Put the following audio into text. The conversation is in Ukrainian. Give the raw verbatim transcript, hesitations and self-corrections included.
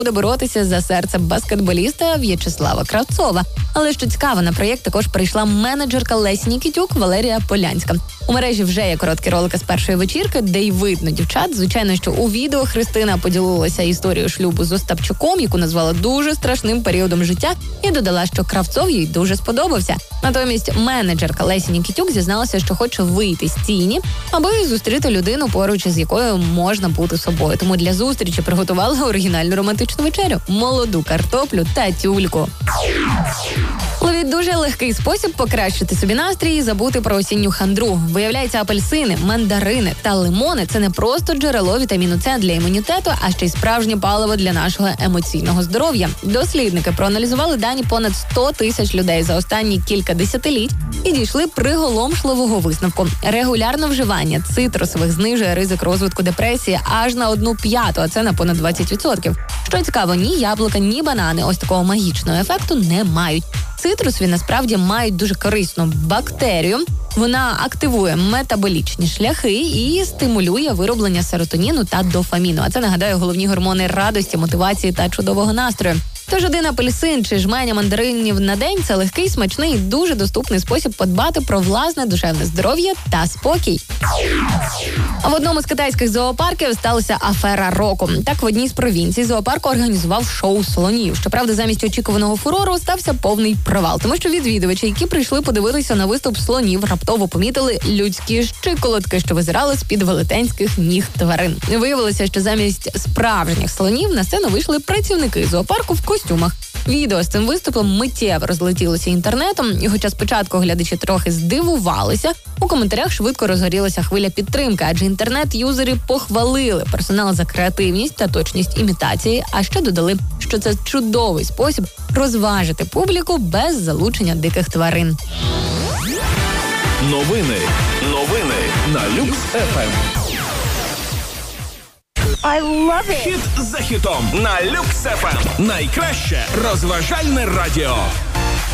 буде боротися за серце баскетболіста В'ячеслава Кравцова. Але що цікаво, на проєкт також прийшла менеджерка Лесі Нікітюк Валерія Полянська. У мережі вже є короткі ролики з першої вечірки, де й видно дівчат. Звичайно, що у відео Христина поділилася історією шлюбу з Остапчуком, яку назвала дуже страшним періодом життя, і додала, що Кравцов їй дуже сподобався. Натомість менеджерка Лесі Нікітюк зізналася, що хоче вийти з тіні, аби зустріти людину, поруч із якою можна бути собою. Тому для зустрічі приготувала оригінальну романтичну вечерю – молоду картоплю та тюльку. Ловіть дуже легкий спосіб покращити собі настрій і забути про осінню хандру. Виявляється, апельсини, мандарини та лимони – це не просто джерело вітаміну С для імунітету, а ще й справжнє паливо для нашого емоційного здоров'я. Дослідники проаналізували дані понад сто тисяч людей за останні кілька десятиліть і дійшли приголомшливого висновку. Регулярне вживання цитрусових знижує ризик розвитку депресії аж на одну п'яту, а це на понад двадцять відсотків. Що цікаво, ні яблука, ні банани ось такого магічного ефекту не мають. Цитрусові насправді мають дуже корисну бактерію. Вона активує метаболічні шляхи і стимулює вироблення серотоніну та дофаміну. А це, нагадаю, головні гормони радості, мотивації та чудового настрою. Тож один апельсин чи жменя мандаринів на день – це легкий, смачний і дуже доступний спосіб подбати про власне душевне здоров'я та спокій. А в одному з китайських зоопарків сталася афера року. Так, в одній з провінцій зоопарк організував шоу слонів. Щоправда, замість очікуваного фурору стався повний провал, тому що відвідувачі, які прийшли подивитися на виступ слонів, раптово помітили людські щиколотки, що визирали з-під велетенських ніг тварин. Виявилося, що замість справжніх слонів на сцену вийшли працівники зоопарку в костюмах. Відео з цим виступом миттєво розлетілося інтернетом, і хоча спочатку глядачі трохи здивувалися, у коментарях швидко розгорілася хвиля підтримки, адже інтернет-юзери похвалили персонал за креативність та точність імітації, а ще додали, що це чудовий спосіб розважити публіку без залучення диких тварин. Новини. Новини на Люкс еф ем. I love it. Хіт за хітом на Люкс еф ем. Найкраще розважальне радіо.